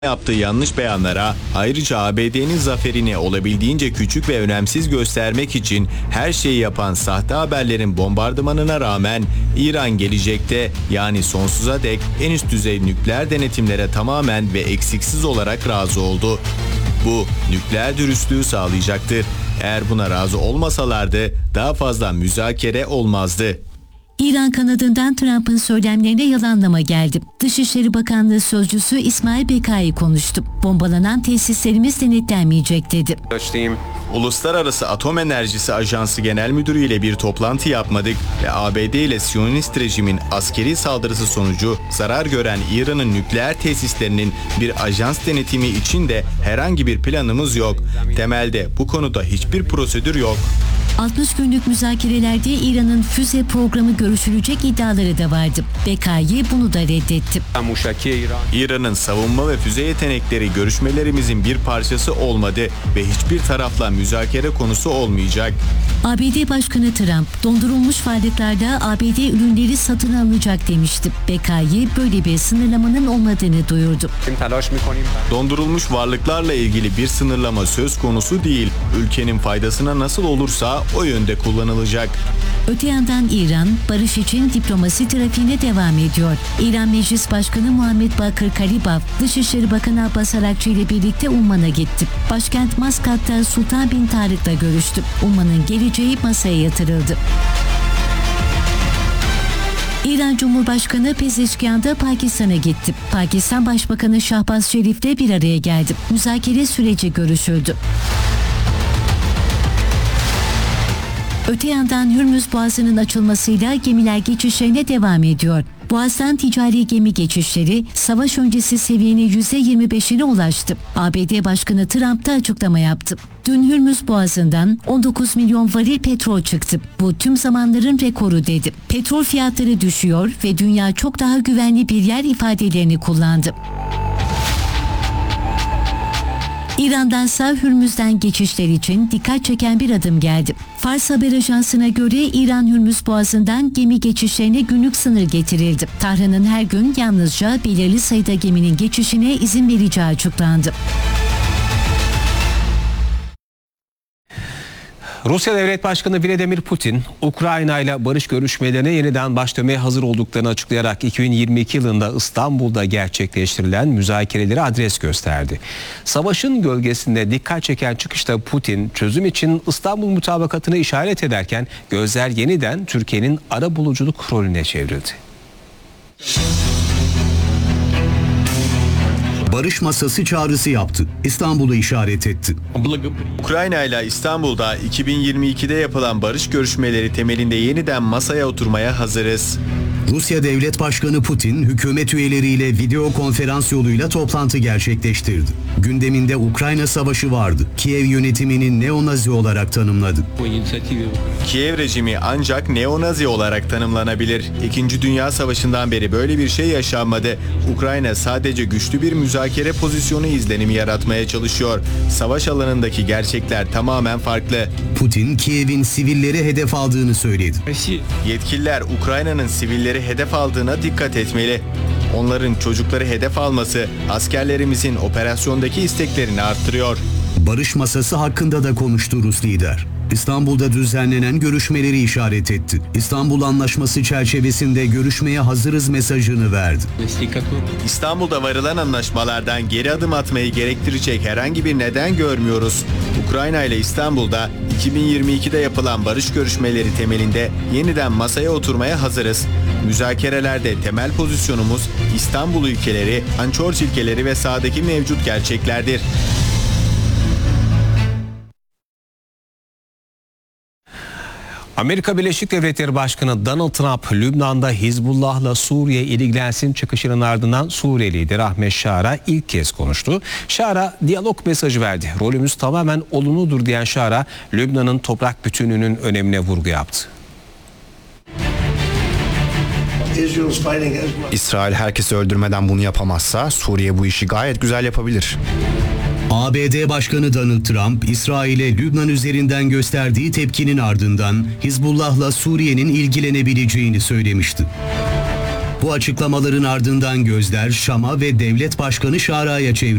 yaptığı yanlış beyanlara, ayrıca ABD'nin zaferini olabildiğince küçük ve önemsiz göstermek için her şeyi yapan sahte haberlerin bombardımanına rağmen İran gelecekte, yani sonsuza dek en üst düzey nükleer denetimlere tamamen ve eksiksiz olarak razı oldu. Bu nükleer dürüstlüğü sağlayacaktır. Eğer buna razı olmasalardı daha fazla müzakere olmazdı. İran kanadından Trump'ın söylemlerine yalanlama geldi. Dışişleri Bakanlığı Sözcüsü İsmail Bekai konuştu. Bombalanan tesislerimiz denetlenmeyecek dedi. Uluslararası Atom Enerjisi Ajansı Genel Müdürü ile bir toplantı yapmadık ve ABD ile Siyonist rejimin askeri saldırısı sonucu zarar gören İran'ın nükleer tesislerinin bir ajans denetimi için de herhangi bir planımız yok. Temelde bu konuda hiçbir prosedür yok. 60 günlük müzakerelerde İran'ın füze programı görüşülecek iddiaları da vardı. Bekai bunu da reddetti. İran'ın savunma ve füze yetenekleri görüşmelerimizin bir parçası olmadı ve hiçbir tarafla müzakere konusu olmayacak. ABD Başkanı Trump, dondurulmuş varlıklarda ABD ürünleri satın alınacak demişti. Bekai böyle bir sınırlamanın olmadığını duyurdu. Dondurulmuş varlıklarla ilgili bir sınırlama söz konusu değil. Ülkenin faydasına nasıl olursa o yönde kullanılacak. Öte yandan İran, barış için diplomasi trafiğine devam ediyor. İran Meclis Başkanı Muhammed Bakır Kalibaf, Dışişleri Bakanı Abbas Arakçı ile birlikte Umman'a gitti. Başkent Maskat'ta Sultan bin Tarık'la görüştü. Umman'ın geleceği masaya yatırıldı. İran Cumhurbaşkanı Pezeşkian'da Pakistan'a gitti. Pakistan Başbakanı Şahbaz Şerif'le bir araya geldi. Müzakere süreci görüşüldü. Öte yandan Hürmüz Boğazı'nın açılmasıyla gemiler geçişlerine devam ediyor. Boğaz'dan ticari gemi geçişleri savaş öncesi seviyenin %25'ine ulaştı. ABD Başkanı Trump da açıklama yaptı. Dün Hürmüz Boğazı'ndan 19 milyon varil petrol çıktı. Bu tüm zamanların rekoru dedi. Petrol fiyatları düşüyor ve dünya çok daha güvenli bir yer ifadelerini kullandı. İran'dansa Hürmüz'den geçişler için dikkat çeken bir adım geldi. Fars Haber Ajansı'na göre İran Hürmüz Boğazı'ndan gemi geçişlerine günlük sınır getirildi. Tahran'ın her gün yalnızca belirli sayıda geminin geçişine izin vereceği açıklandı. Rusya Devlet Başkanı Vladimir Putin, Ukrayna ile barış görüşmelerine yeniden başlamaya hazır olduklarını açıklayarak 2022 yılında İstanbul'da gerçekleştirilen müzakerelere adres gösterdi. Savaşın gölgesinde dikkat çeken çıkışta Putin, çözüm için İstanbul mutabakatını işaret ederken gözler yeniden Türkiye'nin arabuluculuk rolüne çevrildi. Barış masası çağrısı yaptı. İstanbul'u işaret etti. Ukrayna ile İstanbul'da 2022'de yapılan barış görüşmeleri temelinde yeniden masaya oturmaya hazırız. Rusya Devlet Başkanı Putin, hükümet üyeleriyle video konferans yoluyla toplantı gerçekleştirdi. Gündeminde Ukrayna Savaşı vardı. Kiev yönetimini neonazi olarak tanımladı. Kiev rejimi ancak neonazi olarak tanımlanabilir. İkinci Dünya Savaşı'ndan beri böyle bir şey yaşanmadı. Ukrayna sadece güçlü bir müzakere pozisyonu izlenimi yaratmaya çalışıyor. Savaş alanındaki gerçekler tamamen farklı. Putin, Kiev'in sivilleri hedef aldığını söyledi. Yetkililer Ukrayna'nın sivilleri hedef aldığına dikkat etmeli. Onların çocukları hedef alması askerlerimizin operasyondaki isteklerini arttırıyor. Barış masası hakkında da konuştu Rus lider. İstanbul'da düzenlenen görüşmeleri işaret etti. İstanbul Anlaşması çerçevesinde görüşmeye hazırız mesajını verdi. İstanbul'da varılan anlaşmalardan geri adım atmayı gerektirecek herhangi bir neden görmüyoruz. Ukrayna ile İstanbul'da 2022'de yapılan barış görüşmeleri temelinde yeniden masaya oturmaya hazırız. Müzakerelerde temel pozisyonumuz İstanbul ilkeleri, Ançorç ilkeleri ve sahadaki mevcut gerçeklerdir. Amerika Birleşik Devletleri Başkanı Donald Trump, Lübnan'da Hizbullah'la Suriye ilgilensin çıkışının ardından Suriye lideri Ahmet Şar'a ilk kez konuştu. Şar'a diyalog mesajı verdi. Rolümüz tamamen olumludur diyen Şar'a Lübnan'ın toprak bütünlüğünün önemine vurgu yaptı. İsrail herkesi öldürmeden bunu yapamazsa Suriye bu işi gayet güzel yapabilir. ABD Başkanı Donald Trump, İsrail'e Lübnan üzerinden gösterdiği tepkinin ardından Hizbullah'la Suriye'nin ilgilenebileceğini söylemişti. Bu açıklamaların ardından gözler Şam'a ve Devlet Başkanı Şara'ya çevrildi.